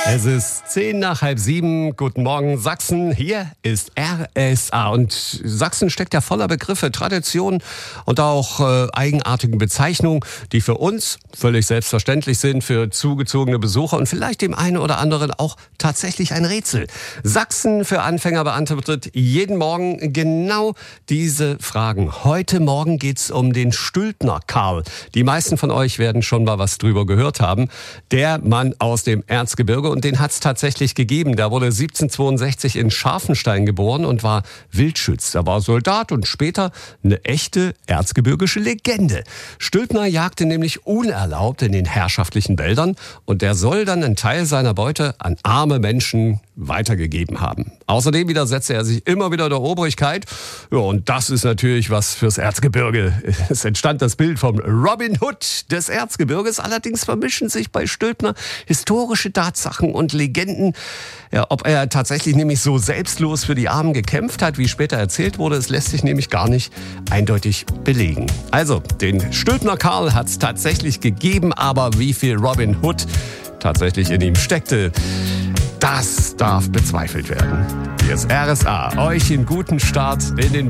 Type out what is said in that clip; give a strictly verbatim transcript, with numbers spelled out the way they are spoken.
Es ist zehn nach halb sieben. Guten Morgen, Sachsen. Hier ist R S A. Und Sachsen steckt ja voller Begriffe, Traditionen und auch äh, eigenartigen Bezeichnungen, die für uns völlig selbstverständlich sind, für zugezogene Besucher und vielleicht dem einen oder anderen auch tatsächlich ein Rätsel. Sachsen für Anfänger beantwortet jeden Morgen genau diese Fragen. Heute Morgen geht's um den Stülpner Karl. Die meisten von euch werden schon mal was drüber gehört haben. Der Mann aus dem Erzgebirge. Und den hat es tatsächlich gegeben. Der wurde siebzehnhundertzweiundsechzig in Scharfenstein geboren und war Wildschütz. Er war Soldat und später eine echte erzgebirgische Legende. Stülpner jagte nämlich unerlaubt in den herrschaftlichen Wäldern und der soll dann einen Teil seiner Beute an arme Menschen weitergegeben haben. Außerdem widersetzte er sich immer wieder der Obrigkeit. Ja, und das ist natürlich was fürs Erzgebirge. Es entstand das Bild vom Robin Hood des Erzgebirges. Allerdings vermischen sich bei Stülpner historische Tatsachen und Legenden. Ja, ob er tatsächlich nämlich so selbstlos für die Armen gekämpft hat, wie später erzählt wurde, es lässt sich nämlich gar nicht eindeutig belegen. Also, den Stülpner Karl hat es tatsächlich gegeben, aber wie viel Robin Hood tatsächlich in ihm steckte, das darf bezweifelt werden. Hier ist R S A. Euch einen guten Start in den